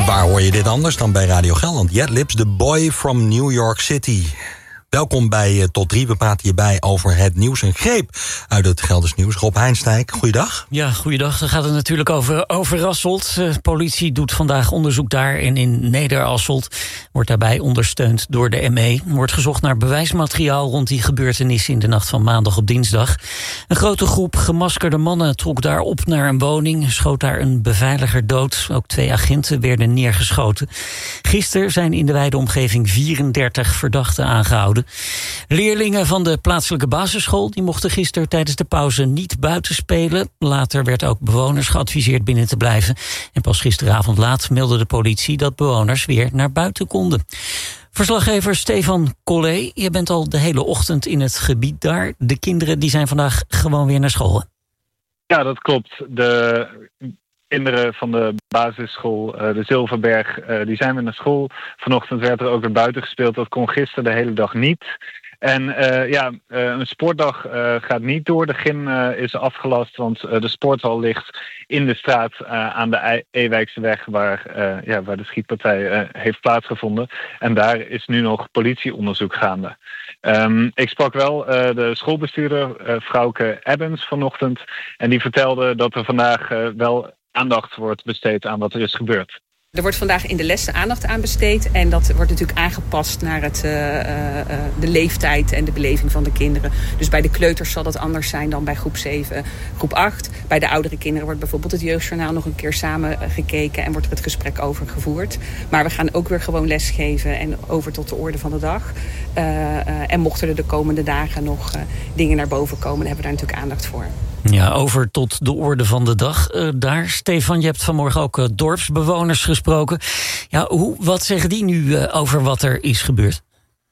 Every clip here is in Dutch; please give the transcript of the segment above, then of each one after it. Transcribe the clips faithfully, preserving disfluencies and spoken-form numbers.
Waar hoor je dit anders dan bij Radio Gelderland? Jet Lips, The Boy from New York City. Welkom bij uh, Tot drie. We praten hierbij over het nieuws. Een greep uit het Gelders nieuws. Rob Heinsdijk, goeiedag. Ja, goeiedag. Dan gaat het natuurlijk over Overasselt. De politie doet vandaag onderzoek daar. En in Nederasselt wordt daarbij ondersteund door de M E. Er wordt gezocht naar bewijsmateriaal rond die gebeurtenissen in de nacht van maandag op dinsdag. Een grote groep gemaskerde mannen trok daar op naar een woning. Schoot daar een beveiliger dood. Ook twee agenten werden neergeschoten. Gisteren zijn in de wijde omgeving vierendertig verdachten aangehouden. Leerlingen van de plaatselijke basisschool die mochten gisteren tijdens de pauze niet buiten spelen. Later werd ook bewoners geadviseerd binnen te blijven. En pas gisteravond laat meldde de politie dat bewoners weer naar buiten konden. Verslaggever Stefan Collé, je bent al de hele ochtend in het gebied daar. De kinderen die zijn vandaag gewoon weer naar school. Ja, dat klopt. De kinderen van de basisschool, de Zilverberg, die zijn weer naar school. Vanochtend werd er ook weer buiten gespeeld. Dat kon gisteren de hele dag niet. En uh, ja, uh, een sportdag uh, gaat niet door. De gym uh, is afgelast, want uh, de sporthal ligt in de straat uh, aan de Ewijkseweg, waar, uh, ja, waar de schietpartij uh, heeft plaatsgevonden. En daar is nu nog politieonderzoek gaande. Um, ik sprak wel uh, de schoolbestuurder, uh, Frauke Ebbens, vanochtend. En die vertelde dat er vandaag uh, wel aandacht wordt besteed aan wat er is gebeurd. Er wordt vandaag in de lessen aandacht aan besteed. En dat wordt natuurlijk aangepast naar het, uh, uh, de leeftijd en de beleving van de kinderen. Dus bij de kleuters zal dat anders zijn dan bij groep zeven, groep acht. Bij de oudere kinderen wordt bijvoorbeeld het jeugdjournaal nog een keer samen gekeken. En wordt er het gesprek over gevoerd. Maar we gaan ook weer gewoon lesgeven en over tot de orde van de dag. Uh, uh, en mochten er de komende dagen nog uh, dingen naar boven komen, dan hebben we daar natuurlijk aandacht voor. Ja, over tot de orde van de dag. Uh, daar, Stefan, je hebt vanmorgen ook uh, dorpsbewoners gesproken. Ja, hoe, wat zeggen die nu uh, over wat er is gebeurd?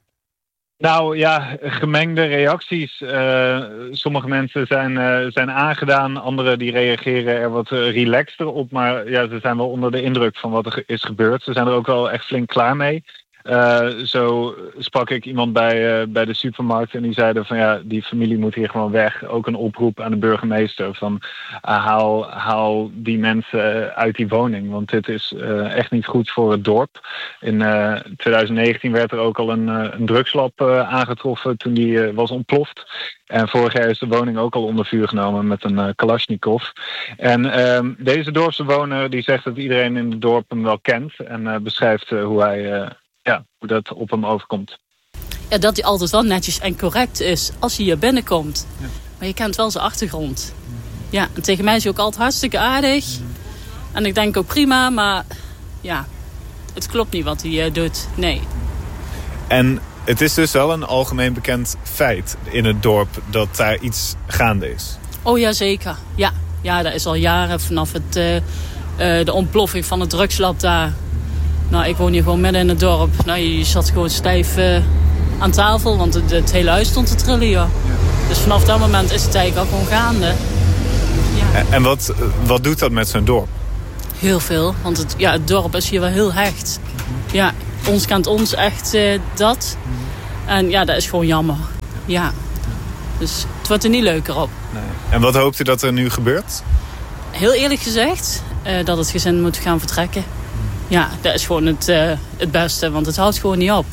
Nou ja, gemengde reacties. Uh, sommige mensen zijn, uh, zijn aangedaan, anderen die reageren er wat uh, relaxter op. Maar ja, ze zijn wel onder de indruk van wat er is gebeurd. Ze zijn er ook wel echt flink klaar mee. Uh, zo sprak ik iemand bij, uh, bij de supermarkt en die zeiden van ja, die familie moet hier gewoon weg. Ook een oproep aan de burgemeester van uh, haal, haal die mensen uit die woning, want dit is uh, echt niet goed voor het dorp. In uh, twintig negentien werd er ook al een, uh, een drugslab uh, aangetroffen toen die uh, was ontploft. En vorig jaar is de woning ook al onder vuur genomen met een uh, Kalashnikov. En uh, deze dorpsbewoner die zegt dat iedereen in het dorp hem wel kent en uh, beschrijft uh, hoe hij uh, Ja, hoe dat op hem overkomt. Ja, dat hij altijd wel netjes en correct is als hij hier binnenkomt. Ja. Maar je kent wel zijn achtergrond. Ja, en tegen mij is hij ook altijd hartstikke aardig. En ik denk ook prima, maar ja, het klopt niet wat hij uh, doet. Nee. En het is dus wel een algemeen bekend feit in het dorp dat daar iets gaande is. Oh ja, zeker. Ja, ja dat is al jaren vanaf het, uh, uh, de ontploffing van het drugslab daar. Nou, ik woon hier gewoon midden in het dorp. Nou, je zat gewoon stijf uh, aan tafel, want het, het hele huis stond te trillen, joh. Ja. Dus vanaf dat moment is het eigenlijk al gewoon gaande. Ja. En, en wat, wat doet dat met zo'n dorp? Heel veel, want het, ja, het dorp is hier wel heel hecht. Ja, ons kent ons echt uh, dat. En ja, dat is gewoon jammer. Ja. Dus het wordt er niet leuker op. Nee. En wat hoopt u dat er nu gebeurt? Heel eerlijk gezegd, uh, dat het gezin moet gaan vertrekken. Ja, dat is gewoon het, uh, het beste, want het houdt gewoon niet op.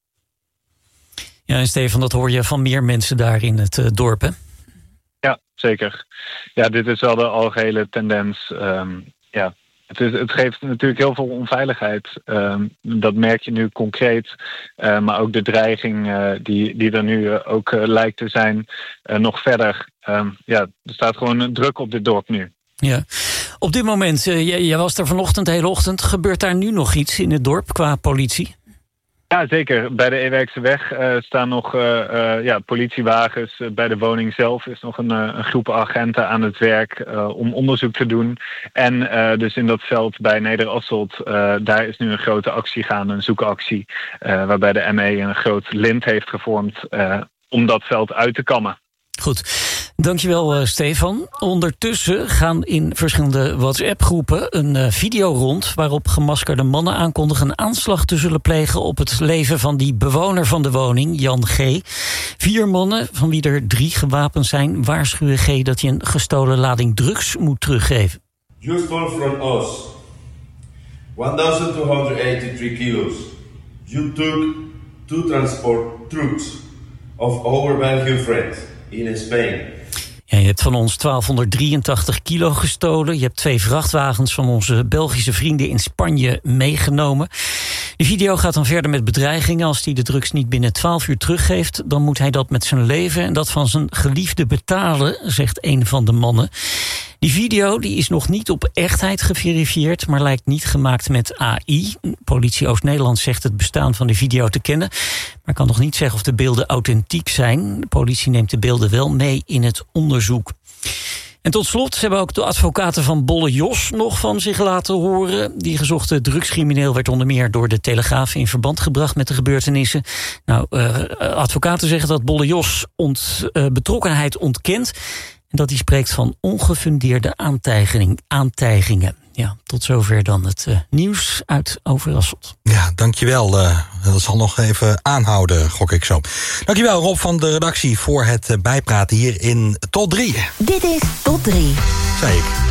Ja, en Stefan, dat hoor je van meer mensen daar in het uh, dorp, hè? Ja, zeker. Ja, dit is wel de algehele tendens. Um, ja, het, is, het geeft natuurlijk heel veel onveiligheid. Um, dat merk je nu concreet. Uh, maar ook de dreiging uh, die, die er nu uh, ook uh, lijkt te zijn, uh, nog verder. Um, ja, er staat gewoon druk op dit dorp nu. Ja. Op dit moment, uh, jij, jij was er vanochtend de hele ochtend. Gebeurt daar nu nog iets in het dorp qua politie? Ja, zeker. Bij de Ewijkseweg uh, staan nog uh, uh, ja, politiewagens. Uh, bij de woning zelf is nog een, uh, een groep agenten aan het werk uh, om onderzoek te doen. En uh, dus in dat veld bij Nederasselt, uh, daar is nu een grote actie gaande, een zoekactie. Uh, waarbij de M E een groot lint heeft gevormd uh, om dat veld uit te kammen. Goed, dankjewel uh, Stefan. Ondertussen gaan in verschillende WhatsApp-groepen een uh, video rond waarop gemaskerde mannen aankondigen een aanslag te zullen plegen op het leven van die bewoner van de woning, Jan G. Vier mannen, van wie er drie gewapend zijn, waarschuwen G dat hij een gestolen lading drugs moet teruggeven. You stole from us. one thousand two hundred eighty-three kilos. You took two transport trucks of our Belgian friends in Spain. Ja, je hebt van ons twaalfhonderddrieëntachtig kilo gestolen. Je hebt twee vrachtwagens van onze Belgische vrienden in Spanje meegenomen. De video gaat dan verder met bedreigingen. Als hij de drugs niet binnen twaalf uur teruggeeft, dan moet hij dat met zijn leven en dat van zijn geliefde betalen, zegt een van de mannen. Die video die is nog niet op echtheid geverifieerd, maar lijkt niet gemaakt met A I. Politie Oost-Nederland zegt het bestaan van de video te kennen, maar kan nog niet zeggen of de beelden authentiek zijn. De politie neemt de beelden wel mee in het onderzoek. En tot slot hebben ook de advocaten van Bolle Jos nog van zich laten horen. Die gezochte drugscrimineel werd onder meer door de Telegraaf in verband gebracht met de gebeurtenissen. Nou, uh, advocaten zeggen dat Bolle Jos ont, uh, betrokkenheid ontkent en dat hij spreekt van ongefundeerde aantijging, aantijgingen. Ja, tot zover dan het uh, nieuws uit Overasselt. Ja, dankjewel. Uh, dat zal nog even aanhouden, gok ik zo. Dankjewel Rob van de redactie voor het uh, bijpraten hier in Tot drie. Dit is Tot drie. Zei ik.